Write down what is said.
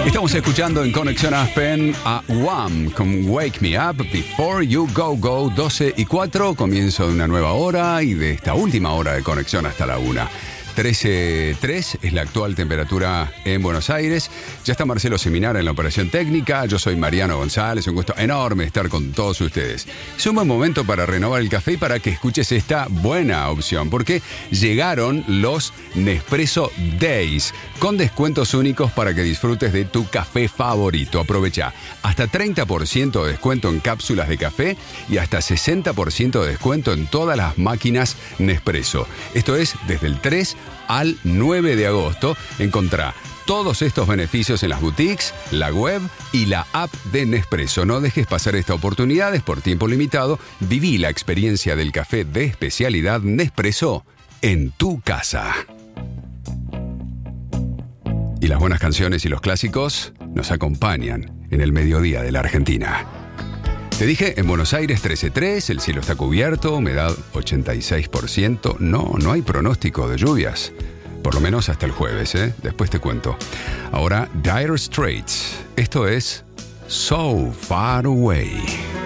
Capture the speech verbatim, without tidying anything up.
Estamos escuchando en Conexión Aspen a Wham con Wake Me Up Before You Go Go. Doce y cuatro, comienzo de una nueva hora y de esta última hora de conexión hasta la una. trece punto tres es la actual temperatura en Buenos Aires. Ya está Marcelo Seminara en la operación técnica. Yo soy Mariano González. Un gusto enorme estar con todos ustedes. Es un buen momento para renovar el café y para que escuches esta buena opción, porque llegaron los Nespresso Days con descuentos únicos para que disfrutes de tu café favorito. Aprovecha hasta treinta por ciento de descuento en cápsulas de café y hasta sesenta por ciento de descuento en todas las máquinas Nespresso. Esto es desde el tres al nueve de agosto. Encontrá todos estos beneficios en las boutiques, la web y la app de Nespresso. No dejes pasar esta oportunidad, es por tiempo limitado. Viví la experiencia del café de especialidad Nespresso en tu casa. Y las buenas canciones y los clásicos nos acompañan en el mediodía de la Argentina. Te dije, en Buenos Aires trece punto tres, el cielo está cubierto, humedad ochenta y seis por ciento. No, no hay pronóstico de lluvias. Por lo menos hasta el jueves, ¿eh? Después te cuento. Ahora, Dire Straits. Esto es So Far Away.